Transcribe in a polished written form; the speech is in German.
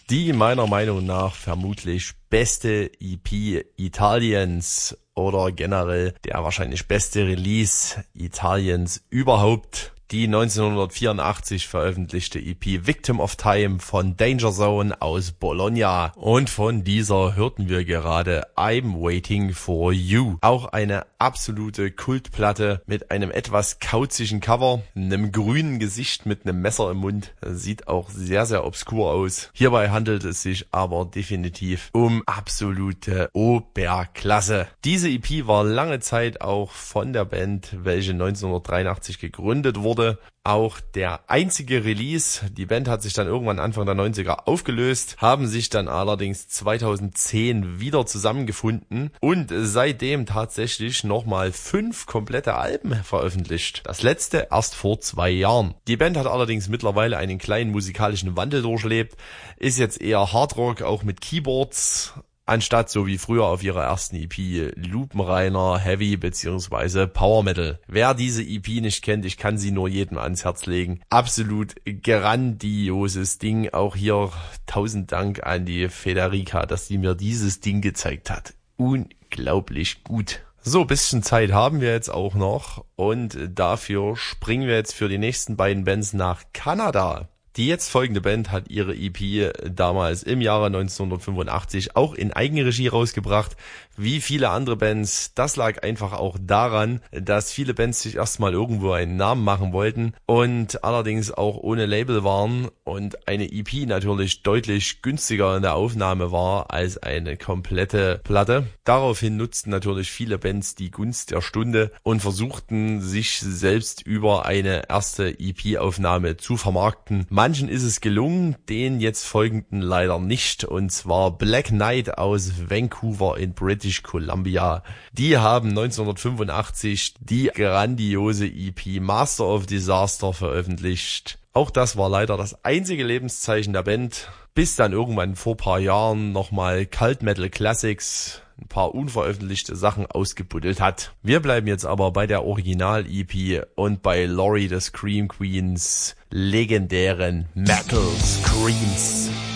Die meiner Meinung nach vermutlich beste EP Italiens oder generell der wahrscheinlich beste Release Italiens überhaupt. Die 1984 veröffentlichte EP Victim of Time von Danger Zone aus Bologna. Und von dieser hörten wir gerade I'm Waiting for You. Auch eine absolute Kultplatte mit einem etwas kauzigen Cover, einem grünen Gesicht mit einem Messer im Mund. Sieht auch sehr, sehr obskur aus. Hierbei handelt es sich aber definitiv um absolute Oberklasse. Diese EP war lange Zeit auch von der Band, welche 1983 gegründet wurde, auch der einzige Release. Die Band hat sich dann irgendwann Anfang der 90er aufgelöst, haben sich dann allerdings 2010 wieder zusammengefunden und seitdem tatsächlich nochmal 5 komplette Alben veröffentlicht. Das letzte erst vor 2 Jahren. Die Band hat allerdings mittlerweile einen kleinen musikalischen Wandel durchlebt, ist jetzt eher Hardrock, auch mit Keyboards, anstatt so wie früher auf ihrer ersten EP lupenreiner Heavy bzw. Power Metal. Wer diese EP nicht kennt, ich kann sie nur jedem ans Herz legen. Absolut grandioses Ding. Auch hier 1000 Dank an die Federica, dass sie mir dieses Ding gezeigt hat. Unglaublich gut. So, bisschen Zeit haben wir jetzt auch noch und dafür springen wir jetzt für die nächsten beiden Bands nach Kanada. Die jetzt folgende Band hat ihre EP damals im Jahre 1985 auch in Eigenregie rausgebracht, wie viele andere Bands. Das lag einfach auch daran, dass viele Bands sich erstmal irgendwo einen Namen machen wollten und allerdings auch ohne Label waren und eine EP natürlich deutlich günstiger in der Aufnahme war als eine komplette Platte. Daraufhin nutzten natürlich viele Bands die Gunst der Stunde und versuchten sich selbst über eine erste EP-Aufnahme zu vermarkten. Manchen ist es gelungen, den jetzt folgenden leider nicht, und zwar Black Knight aus Vancouver in British Columbia. Die haben 1985 die grandiose EP Master of Disaster veröffentlicht. Auch das war leider das einzige Lebenszeichen der Band, bis dann irgendwann vor paar Jahren nochmal Cult Metal Classics ein paar unveröffentlichte Sachen ausgebuddelt hat. Wir bleiben jetzt aber bei der Original-EP und bei Laurie the Scream Queens legendären Metal Screams.